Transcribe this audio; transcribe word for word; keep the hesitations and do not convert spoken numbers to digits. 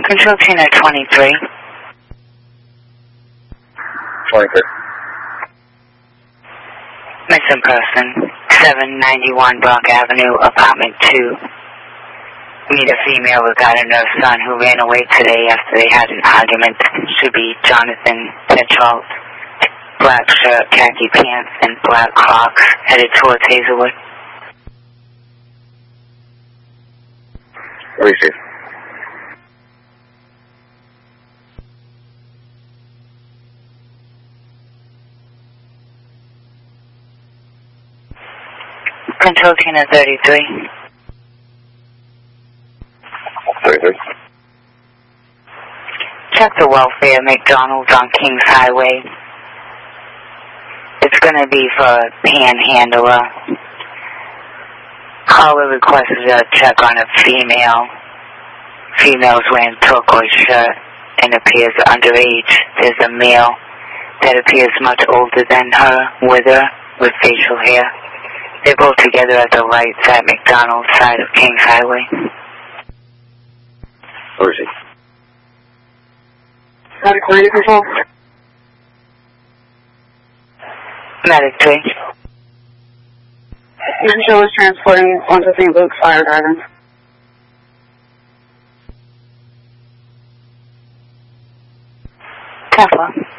Control Tina twenty-three. twenty-three. Missing person, seven ninety-one Brock Avenue, apartment two. Meet a female regarding her son who ran away today after they had an argument. Should be Jonathan Petrol. Black shirt, khaki pants, and black Crocs, headed towards Hazelwood. Receive. Control Tina thirty-three. thirty-three. Check the welfare, McDonald's on Kings Highway. It's going to be for a panhandler. Caller requested a check on a female. Female's wearing turquoise shirt and appears underage. There's a male that appears much older than her, with her, with facial hair. They're both together at the right side McDonald's side of Kings Highway. Where is he? Medic, where you control? Medic three. Your show is transporting onto Saint Luke's Fire Garden. Tesla.